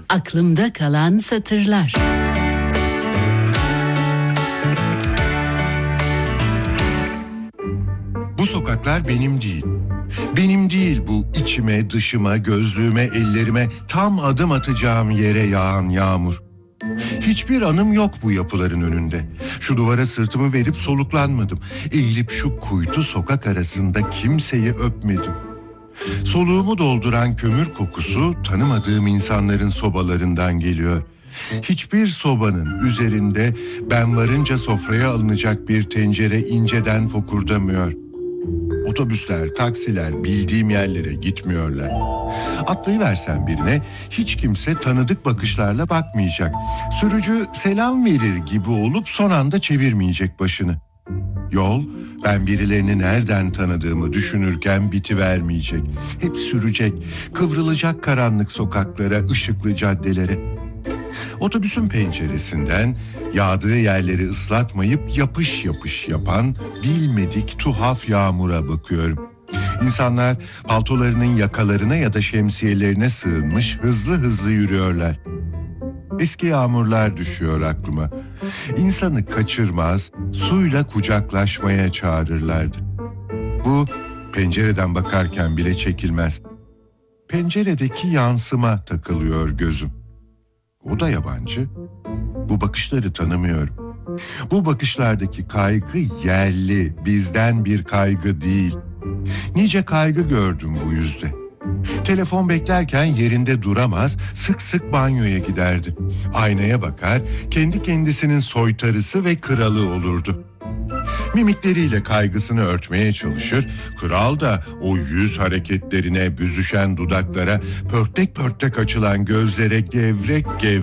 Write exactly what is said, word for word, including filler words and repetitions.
Aklımda kalan satırlar. Bu sokaklar benim değil. Benim değil bu içime, dışıma, gözlüğüme, ellerime tam adım atacağım yere yağan yağmur. Hiçbir anım yok bu yapıların önünde. Şu duvara sırtımı verip soluklanmadım. Eğilip şu kuytu sokak arasında kimseyi öpmedim. Soluğumu dolduran kömür kokusu tanımadığım insanların sobalarından geliyor. Hiçbir sobanın üzerinde ben varınca sofraya alınacak bir tencere inceden fokurdamıyor. Otobüsler, taksiler bildiğim yerlere gitmiyorlar. Atlayıversen birine hiç kimse tanıdık bakışlarla bakmayacak. Sürücü selam verir gibi olup son anda çevirmeyecek başını. Yol ben birilerini nereden tanıdığımı düşünürken bitivermeyecek. Hep sürecek, kıvrılacak karanlık sokaklara, ışıklı caddelere. Otobüsün penceresinden yağdığı yerleri ıslatmayıp yapış yapış yapan bilmedik tuhaf yağmura bakıyorum. İnsanlar paltolarının yakalarına ya da şemsiyelerine sığınmış hızlı hızlı yürüyorlar. Eski yağmurlar düşüyor aklıma. İnsanı kaçırmaz, suyla kucaklaşmaya çağırırlardı. Bu pencereden bakarken bile çekilmez. Penceredeki yansıma takılıyor gözüm. O da yabancı. Bu bakışları tanımıyorum. Bu bakışlardaki kaygı yerli, bizden bir kaygı değil. Nice kaygı gördüm bu yüzde. Telefon beklerken yerinde duramaz, sık sık banyoya giderdi. Aynaya bakar, kendi kendisinin soytarısı ve kralı olurdu. Mimikleriyle kaygısını örtmeye çalışır, kral da o yüz hareketlerine, büzüşen dudaklara, pörtek pörtek açılan gözlere gevrek gevrek